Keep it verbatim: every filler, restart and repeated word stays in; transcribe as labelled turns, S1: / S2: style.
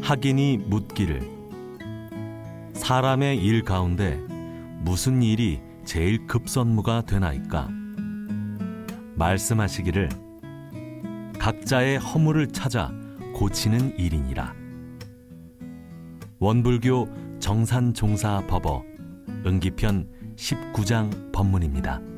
S1: 학인이 묻기를 사람의 일 가운데 무슨 일이 제일 급선무가 되나이까? 말씀하시기를 각자의 허물을 찾아 고치는 일이니라. 원불교 정산종사법어 응기편 십구 장 법문입니다.